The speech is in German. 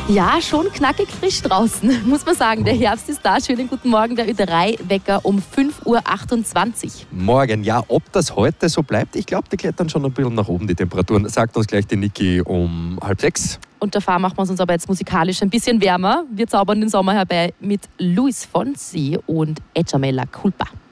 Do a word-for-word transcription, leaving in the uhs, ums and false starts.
Ja, schon knackig frisch draußen, muss man sagen. Der Herbst ist da. Schönen guten Morgen, der Ö drei Wecker um fünf Uhr achtundzwanzig. Morgen, ja, ob das heute so bleibt, ich glaube, die klettern schon ein bisschen nach oben, die Temperaturen. Sagt uns gleich die Niki um halb sechs. Und davor machen wir es uns aber jetzt musikalisch ein bisschen wärmer. Wir zaubern den Sommer herbei mit Luis Fonsi und Echamela Culpa.